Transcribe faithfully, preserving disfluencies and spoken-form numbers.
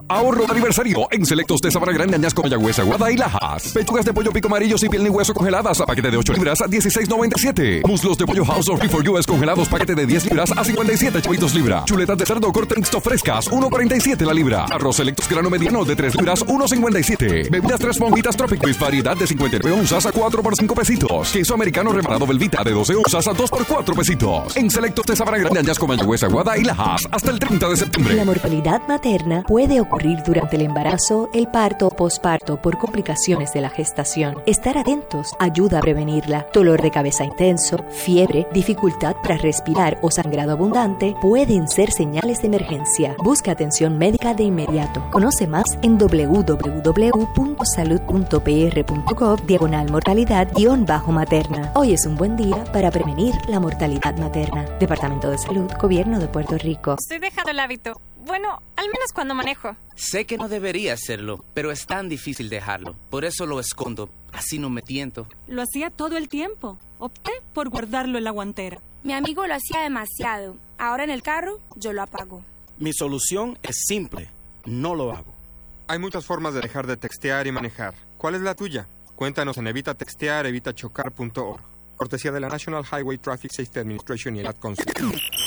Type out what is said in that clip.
Ahorro de aniversario en selectos de Sabana Grande, Añasco, Mayagüez, Aguada y Lajas. Pechugas de pollo pico amarillo sin piel ni hueso congeladas a paquete de ocho libras a dieciséis noventa y siete. Muslos de pollo House of Beef for U S congelados paquete de diez libras a cincuenta y siete chavitos libra. Chuletas de cerdo corte mixto frescas uno cuarenta y siete la libra. Arroz selectos grano mediano de tres libras uno cincuenta y siete. Bebidas tres monjitas Tropic Twist variedad de cincuenta y nueve onzas a cuatro por cinco pesitos. Queso americano rebanado Velvita de doce onzas a dos por cuatro pesitos. En selectos de Sabana Grande, Añasco, Mayagüez, Aguada y Lajas hasta el treinta de septiembre. La mortalidad materna puede ocurrir durante el embarazo, el parto o posparto por complicaciones de la gestación. Estar atentos ayuda a prevenirla. Dolor de cabeza intenso, fiebre, dificultad para respirar o sangrado abundante pueden ser señales de emergencia. Busca atención médica de inmediato. Conoce más en doble u doble u doble u punto salud punto p r punto gov diagonal mortalidad guión bajo materna. Hoy es un buen día para prevenir la mortalidad materna. Departamento de Salud, Gobierno de Puerto Rico. Estoy dejando el hábito. Bueno, al menos cuando manejo. Sé que no debería hacerlo, pero es tan difícil dejarlo. Por eso lo escondo. Así no me tiento. Lo hacía todo el tiempo. Opté por guardarlo en la guantera. Mi amigo lo hacía demasiado. Ahora en el carro, yo lo apago. Mi solución es simple. No lo hago. Hay muchas formas de dejar de textear y manejar. ¿Cuál es la tuya? Cuéntanos en evita textear evita chocar punto org. Cortesía de la National Highway Traffic Safety Administration y el Ad Council.